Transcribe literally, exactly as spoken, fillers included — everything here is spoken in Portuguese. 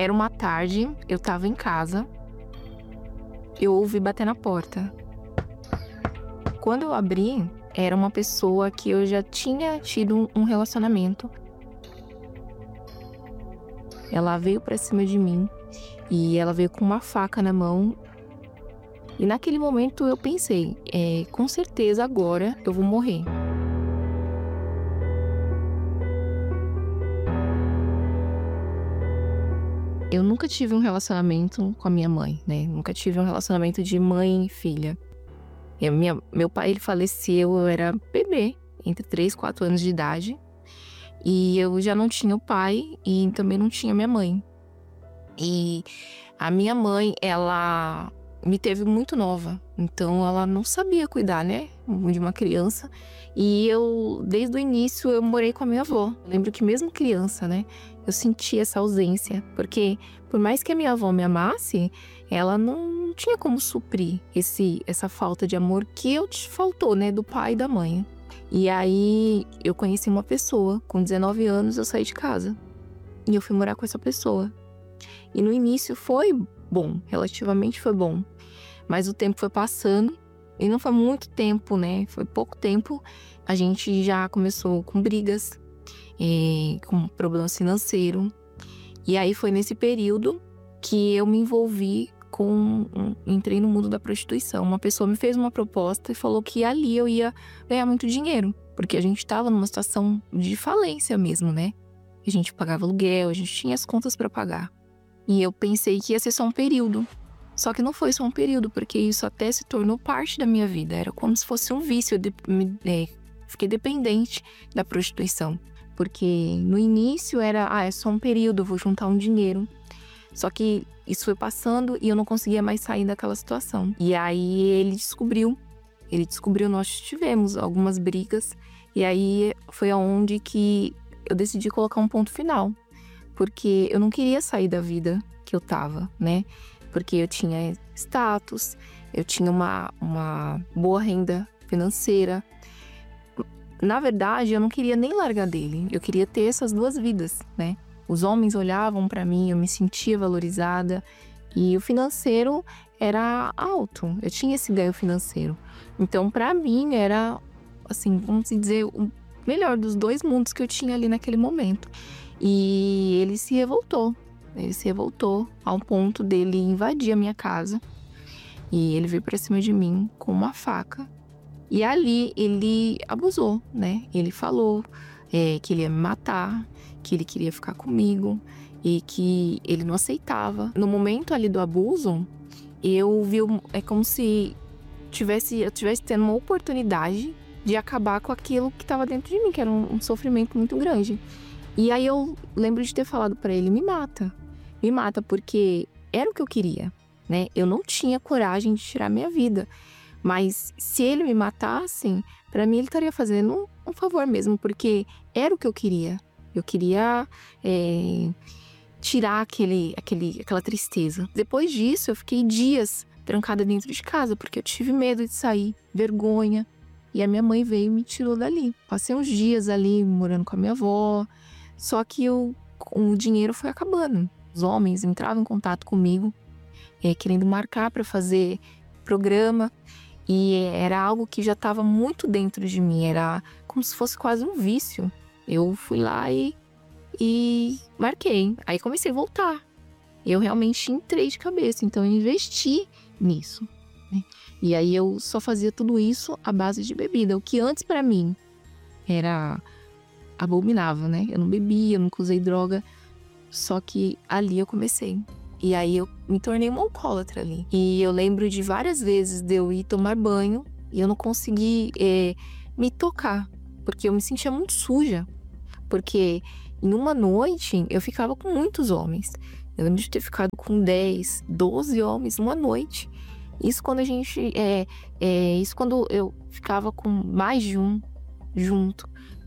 Era uma tarde, eu estava em casa, eu ouvi bater na porta. Quando eu abri, era uma pessoa que eu já tinha tido um relacionamento. Ela veio pra cima de mim e ela veio com uma faca na mão. E naquele momento eu pensei, é, com certeza agora eu vou morrer. Eu nunca tive um relacionamento com a minha mãe, né? Nunca tive um relacionamento de mãe e filha. Eu, minha, meu pai, ele faleceu, eu era bebê, entre três e quatro anos de idade. E eu já não tinha o pai e também não tinha minha mãe. E a minha mãe, ela me teve muito nova, então ela não sabia cuidar, né, de uma criança. E eu, desde o início, eu morei com a minha avó. Eu lembro que mesmo criança, né, eu senti essa ausência, porque por mais que a minha avó me amasse, ela não tinha como suprir esse, essa falta de amor que eu te faltou, né, do pai e da mãe. E aí eu conheci uma pessoa, com dezenove anos eu saí de casa e eu fui morar com essa pessoa. E no início foi bom, relativamente foi bom. Mas o tempo foi passando e não foi muito tempo, né? Foi pouco tempo. A gente já começou com brigas, é, com problemas financeiros. E aí foi nesse período que eu me envolvi com... Entrei no mundo da prostituição. Uma pessoa me fez uma proposta e falou que ali eu ia ganhar muito dinheiro. Porque a gente estava numa situação de falência mesmo, né? A gente pagava aluguel, a gente tinha as contas para pagar. E eu pensei que ia ser só um período. Só que não foi só um período, porque isso até se tornou parte da minha vida. Era como se fosse um vício. Eu de, me, é, fiquei dependente da prostituição. Porque no início era, ah, é só um período, eu vou juntar um dinheiro. Só que isso foi passando e eu não conseguia mais sair daquela situação. E aí ele descobriu, ele descobriu, nós tivemos algumas brigas. E aí foi aonde que eu decidi colocar um ponto final. Porque eu não queria sair da vida que eu tava, né? Porque eu tinha status, eu tinha uma, uma boa renda financeira. Na verdade, eu não queria nem largar dele. Eu queria ter essas duas vidas, né? Os homens olhavam pra mim, eu me sentia valorizada. E o financeiro era alto. Eu tinha esse ganho financeiro. Então, pra mim, era, assim, vamos dizer, o melhor dos dois mundos que eu tinha ali naquele momento. E ele se revoltou. Ele se revoltou ao ponto dele invadir a minha casa. E ele veio pra cima de mim com uma faca. E ali ele abusou, né? Ele falou é, que ele ia me matar, que ele queria ficar comigo e que ele não aceitava. No momento ali do abuso, eu vi, é como se tivesse, eu tivesse tendo uma oportunidade de acabar com aquilo que estava dentro de mim, que era um, um sofrimento muito grande. E aí eu lembro de ter falado pra ele, me mata, me mata, porque era o que eu queria, né? Eu não tinha coragem de tirar minha vida, mas se ele me matasse, pra mim ele estaria fazendo um, um favor mesmo, porque era o que eu queria. Eu queria é, tirar aquele, aquele, aquela tristeza. Depois disso, eu fiquei dias trancada dentro de casa, porque eu tive medo de sair, vergonha. E a minha mãe veio e me tirou dali. Passei uns dias ali morando com a minha avó. Só que eu, o dinheiro foi acabando. Os homens entravam em contato comigo, é, querendo marcar para fazer programa. E era algo que já estava muito dentro de mim. Era como se fosse quase um vício. Eu fui lá e, e marquei. Aí comecei a voltar. Eu realmente entrei de cabeça. Então eu investi nisso, né? E aí eu só fazia tudo isso à base de bebida. O que antes para mim era abominável, né? Eu não bebia, eu nunca usei droga. Só que ali eu comecei. E aí eu me tornei uma alcoólatra ali. E eu lembro de várias vezes de eu ir tomar banho e eu não consegui é, me tocar. Porque eu me sentia muito suja. Porque em uma noite eu ficava com muitos homens. Eu lembro de ter ficado com dez, doze homens numa noite. Isso quando a gente... É, é, isso quando eu ficava com mais de um junto.